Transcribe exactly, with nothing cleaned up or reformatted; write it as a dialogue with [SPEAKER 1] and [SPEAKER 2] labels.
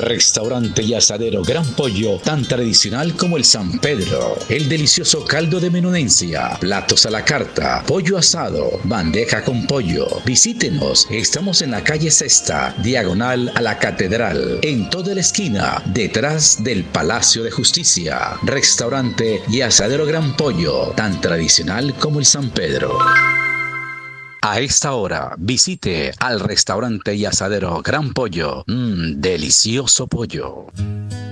[SPEAKER 1] Restaurante y asadero Gran Pollo, tan tradicional como el San Pedro. El delicioso caldo de menudencia, platos a la carta, pollo asado, bandeja con pollo. Visítenos, estamos en la calle Sexta, diagonal a la Catedral, en toda la esquina, detrás del Palacio de Justicia. Restaurante y asadero Gran Pollo, tan tradicional como el San Pedro. A esta hora, visite al restaurante y asadero Gran Pollo. Mmm, delicioso pollo.